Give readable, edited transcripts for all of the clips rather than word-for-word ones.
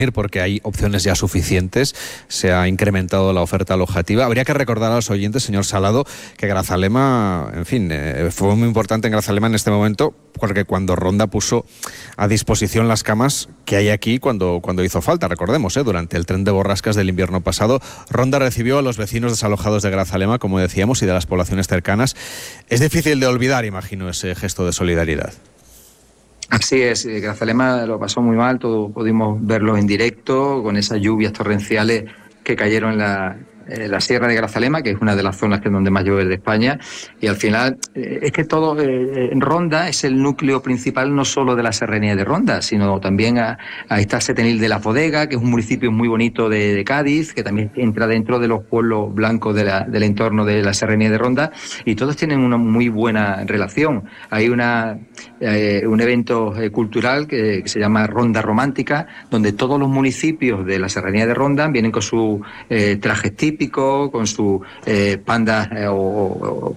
porque hay opciones ya suficientes, se ha incrementado la oferta alojativa. Habría que recordar a los oyentes, señor Salado, que Grazalema, en fin, fue muy importante en Grazalema en este momento, porque cuando Ronda puso a disposición las camas que hay aquí cuando hizo falta, recordemos, durante el tren de borrascas del invierno pasado, Ronda recibió a los vecinos desalojados de Grazalema, como decíamos, y de las poblaciones cercanas. Es difícil de olvidar, imagino, ese gesto de solidaridad. Así es, Grazalema lo pasó muy mal, todos pudimos verlo en directo, con esas lluvias torrenciales que cayeron en la sierra de Grazalema, que es una de las zonas donde más llueve de España, y al final es que todo Ronda es el núcleo principal no solo de la serranía de Ronda, sino también a esta Setenil de la Bodega, que es un municipio muy bonito de Cádiz, que también entra dentro de los pueblos blancos del entorno de la serranía de Ronda, y todos tienen una muy buena relación. Hay un evento cultural que se llama Ronda Romántica, donde todos los municipios de la serranía de Ronda vienen con su trajes típicos, con sus bandas o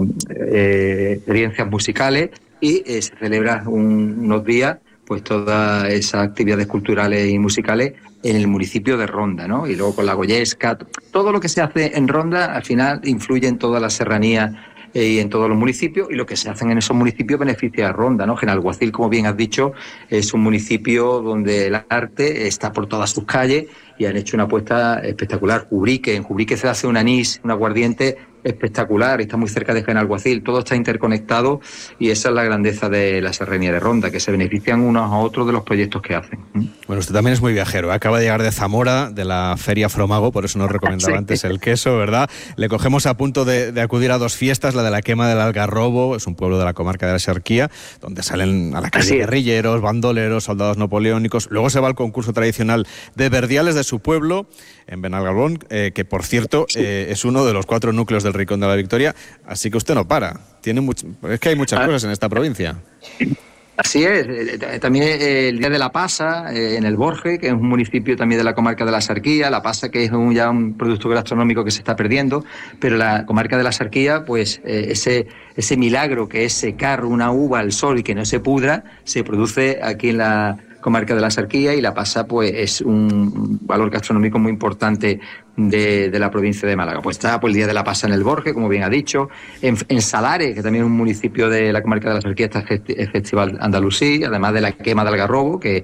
experiencias musicales, y se celebra unos días pues todas esas actividades culturales y musicales en el municipio de Ronda, ¿no? Y luego con la Goyesca, todo lo que se hace en Ronda al final influye en toda la serranía y en todos los municipios, y lo que se hace en esos municipios beneficia a Ronda, ¿no? Genalguacil, como bien has dicho, es un municipio donde el arte está por todas sus calles y han hecho una apuesta espectacular. En Jubrique se hace un anís, un aguardiente espectacular, está muy cerca de Genalguacil, todo está interconectado, y esa es la grandeza de la serranía de Ronda, que se benefician unos a otros de los proyectos que hacen. Bueno, usted también es muy viajero, acaba de llegar de Zamora, de la Feria Fromago, por eso nos recomendaba antes el queso, ¿verdad? Le cogemos a punto de acudir a dos fiestas, la de la quema del Algarrobo, es un pueblo de la comarca de la Xerquía, donde salen a la calle guerrilleros, bandoleros, soldados napoleónicos. Luego se va al concurso tradicional de verdiales de su pueblo, en Benalgarbón, que por cierto es uno de los 4 núcleos del Rincón de la Victoria, así que usted no para. Es que hay muchas cosas en esta provincia. Así es, también el Día de la Pasa en el Borje, que es un municipio también de la comarca de la Xerquía. La pasa, que es ya un producto gastronómico que se está perdiendo, pero la comarca de la Xerquía, pues ese milagro que es secar una uva al sol y que no se pudra, se produce aquí en la comarca de la Xerquía, y la pasa pues es un valor gastronómico muy importante de la provincia de Málaga. Pues está el Día de la Pasa en el Borje, como bien ha dicho. En Salares, que también es un municipio de la comarca de la Xerquía, está el Festival Andalusí, además de la quema de Algarrobo, que en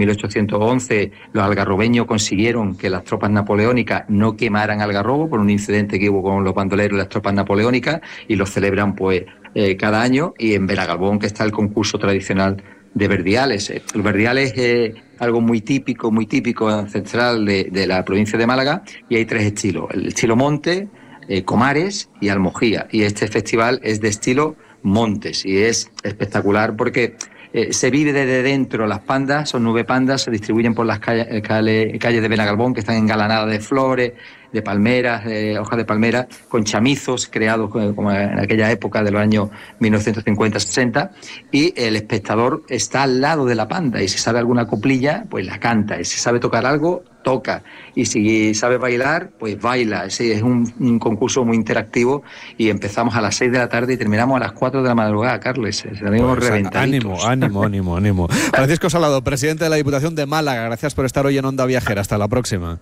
1811 los algarrobeños consiguieron que las tropas napoleónicas no quemaran Algarrobo por un incidente que hubo con los bandoleros y las tropas napoleónicas, y lo celebran pues cada año. Y en Benalgarbón, que está el concurso tradicional de verdiales. El verdiales es algo muy típico ancestral de la provincia de Málaga, y hay 3 estilos: el estilo Monte, Comares y Almojía, y este festival es de estilo Montes, y es espectacular porque se vive desde dentro. Las pandas, son 9 pandas, se distribuyen por las calles de Benalgarbón, que están engalanadas de flores, de palmeras, de hojas de palmera, con chamizos creados como en aquella época de los años 1950-60, y el espectador está al lado de la panda, y si sabe alguna coplilla, pues la canta, y si sabe tocar algo, toca, y si sabe bailar, pues baila. Es un concurso muy interactivo, y empezamos a las 6 de la tarde y terminamos a las 4 de la madrugada, Carles. Tenemos reventaditos. Ánimo. Francisco Salado, presidente de la Diputación de Málaga, gracias por estar hoy en Onda Viajera. Hasta la próxima.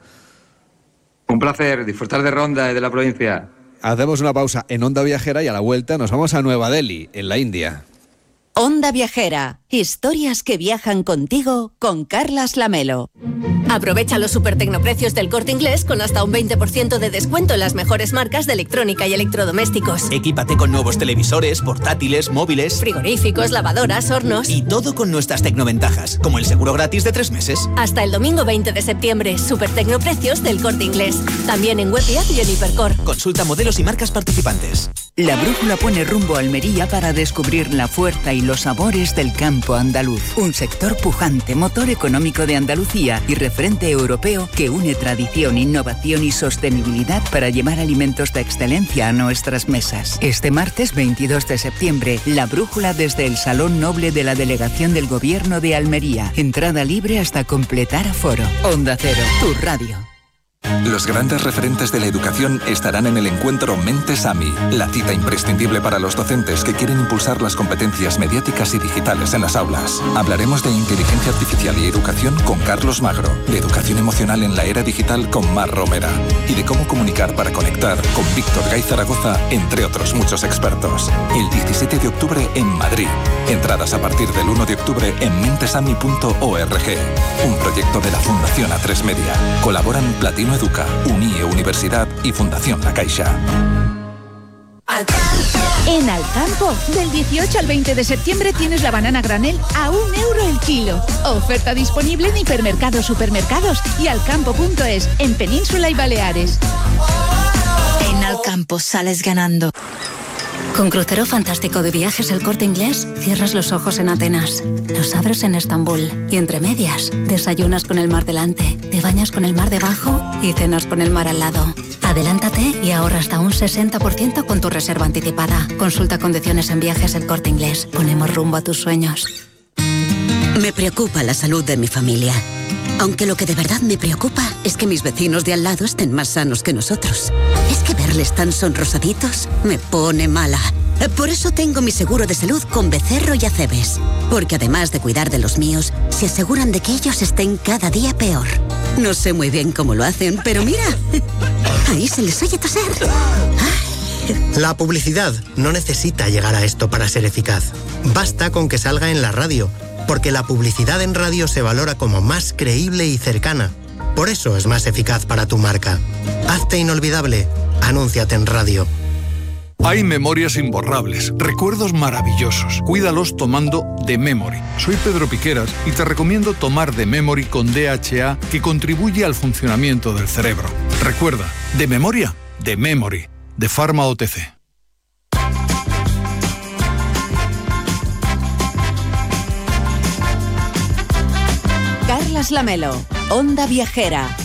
Un placer disfrutar de Ronda y de la provincia. Hacemos una pausa en Onda Viajera y a la vuelta nos vamos a Nueva Delhi, en la India. Onda Viajera. Historias que viajan contigo con Carlas Lamelo. Aprovecha los supertecnoprecios del Corte Inglés con hasta un 20% de descuento en las mejores marcas de electrónica y electrodomésticos. Equípate con nuevos televisores, portátiles, móviles, frigoríficos, lavadoras, hornos. Y todo con nuestras tecnoventajas, como el seguro gratis de 3 meses. Hasta el domingo 20 de septiembre, supertecnoprecios del Corte Inglés. También en web y app y en Hipercor. Consulta modelos y marcas participantes. La brújula pone rumbo a Almería para descubrir la fuerza y los sabores del campo andaluz. Un sector pujante, motor económico de Andalucía y referente europeo que une tradición, innovación y sostenibilidad para llevar alimentos de excelencia a nuestras mesas. Este martes 22 de septiembre, la brújula desde el Salón Noble de la Delegación del Gobierno de Almería. Entrada libre hasta completar aforo. Onda Cero, tu radio. Los grandes referentes de la educación estarán en el encuentro Mentes AMI, la cita imprescindible para los docentes que quieren impulsar las competencias mediáticas y digitales en las aulas. Hablaremos de inteligencia artificial y educación con Carlos Magro, de educación emocional en la era digital con Mar Romera y de cómo comunicar para conectar con Víctor Gay Zaragoza, entre otros muchos expertos. El 17 de octubre en Madrid. Entradas a partir del 1 de octubre en mentesami.org. Un proyecto de la Fundación A3 Media. Colaboran Platino Educa, UNIE Universidad y Fundación La Caixa. En Alcampo, del 18 al 20 de septiembre tienes la banana granel a €1 el kilo. Oferta disponible en hipermercados, supermercados y alcampo.es, en Península y Baleares. En Alcampo sales ganando. Con Crucero Fantástico de Viajes El Corte Inglés, cierras los ojos en Atenas, los abres en Estambul y entre medias, desayunas con el mar delante, te bañas con el mar debajo y cenas con el mar al lado. Adelántate y ahorra hasta un 60% con tu reserva anticipada. Consulta condiciones en Viajes El Corte Inglés. Ponemos rumbo a tus sueños. Me preocupa la salud de mi familia. Aunque lo que de verdad me preocupa es que mis vecinos de al lado estén más sanos que nosotros. Es que verles tan sonrosaditos me pone mala. Por eso tengo mi seguro de salud con Becerro y Acebes. Porque además de cuidar de los míos, se aseguran de que ellos estén cada día peor. No sé muy bien cómo lo hacen, pero mira, ahí se les oye toser. La publicidad no necesita llegar a esto para ser eficaz. Basta con que salga en la radio, porque la publicidad en radio se valora como más creíble y cercana. Por eso es más eficaz para tu marca. Hazte inolvidable. Anúnciate en radio. Hay memorias imborrables, recuerdos maravillosos. Cuídalos tomando The Memory. Soy Pedro Piqueras y te recomiendo tomar The Memory con DHA, que contribuye al funcionamiento del cerebro. Recuerda, de memoria, The Memory, de Pharma OTC. Carlas Lamelo, Onda Viajera.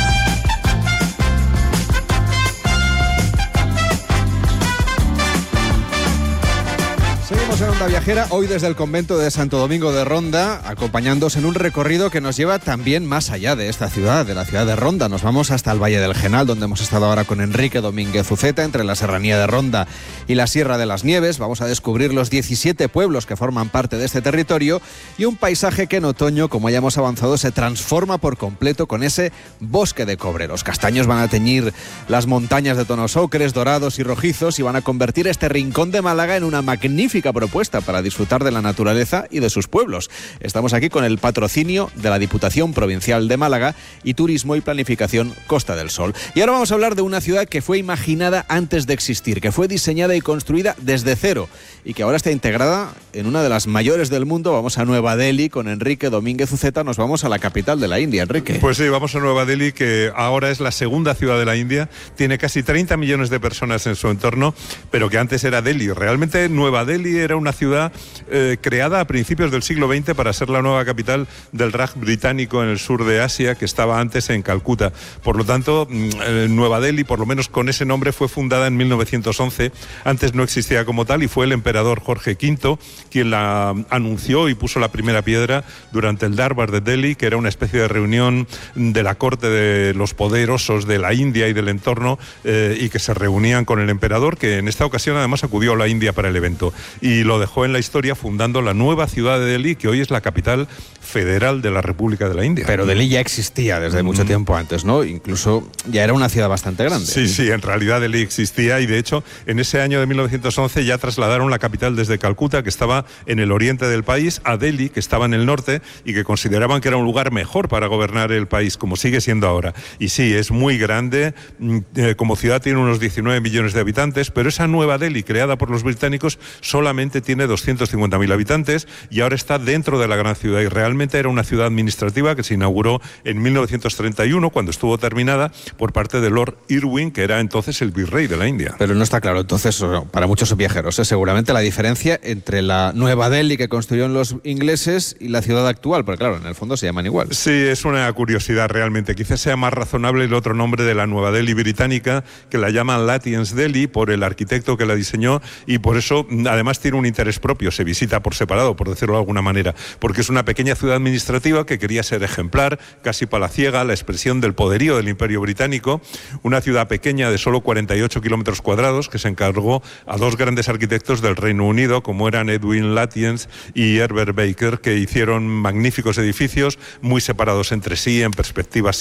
Seguimos en Onda Viajera, hoy desde el convento de Santo Domingo de Ronda, acompañándoos en un recorrido que nos lleva también más allá de esta ciudad, de la ciudad de Ronda. Nos vamos hasta el Valle del Genal, donde hemos estado ahora con Enrique Domínguez Uceta, entre la Serranía de Ronda y la Sierra de las Nieves. Vamos a descubrir los 17 pueblos que forman parte de este territorio y un paisaje que en otoño, como ya hemos avanzado, se transforma por completo con ese bosque de cobre. Los castaños van a teñir las montañas de tonos ocres, dorados y rojizos y van a convertir este rincón de Málaga en una magnífica propuesta para disfrutar de la naturaleza y de sus pueblos. Estamos aquí con el patrocinio de la Diputación Provincial de Málaga y Turismo y Planificación Costa del Sol. Y ahora vamos a hablar de una ciudad que fue imaginada antes de existir, que fue diseñada y construida desde cero y que ahora está integrada en una de las mayores del mundo. Vamos a Nueva Delhi con Enrique Domínguez Uceta. Nos vamos a la capital de la India, Enrique. Pues sí, vamos a Nueva Delhi, que ahora es la segunda ciudad de la India. Tiene casi 30 millones de personas en su entorno, pero que antes era Delhi. Realmente Nueva Delhi era una ciudad creada a principios del siglo XX para ser la nueva capital del Raj británico en el sur de Asia, que estaba antes en Calcuta. Por lo tanto, Nueva Delhi, por lo menos con ese nombre, fue fundada en 1911. Antes no existía como tal y fue el emperador Jorge V quien la anunció y puso la primera piedra durante el Darbar de Delhi, que era una especie de reunión de la corte de los poderosos de la India y del entorno, y que se reunían con el emperador, que en esta ocasión además acudió a la India para el evento. Y lo dejó en la historia fundando la nueva ciudad de Delhi, que hoy es la capital federal de la República de la India. Pero Delhi ya existía desde mucho tiempo antes, ¿no? Incluso ya era una ciudad bastante grande. Sí, en realidad Delhi existía y de hecho en ese año de 1911 ya trasladaron la capital desde Calcuta, que estaba en el oriente del país, a Delhi, que estaba en el norte y que consideraban que era un lugar mejor para gobernar el país, como sigue siendo ahora. Y sí, es muy grande, como ciudad tiene unos 19 millones de habitantes, pero esa Nueva Delhi creada por los británicos solamente tiene 250.000 habitantes y ahora está dentro de la gran ciudad, y realmente era una ciudad administrativa que se inauguró en 1931, cuando estuvo terminada, por parte de Lord Irwin, que era entonces el virrey de la India. Pero no está claro entonces, para muchos viajeros, seguramente la diferencia entre la Nueva Delhi que construyeron los ingleses y la ciudad actual, porque claro, en el fondo se llaman igual. Sí, es una curiosidad realmente. Quizás sea más razonable el otro nombre de la Nueva Delhi británica, que la llaman Latiens Delhi por el arquitecto que la diseñó, y por eso además tiene un interés propio, se visita por separado, por decirlo de alguna manera, porque es una pequeña ciudad administrativa que quería ser ejemplar, casi palaciega, la expresión del poderío del Imperio Británico, una ciudad pequeña de solo 48 kilómetros cuadrados que se encargó a dos grandes arquitectos del Reino Unido, como eran Edwin Lutyens y Herbert Baker, que hicieron magníficos edificios muy separados entre sí, en perspectivas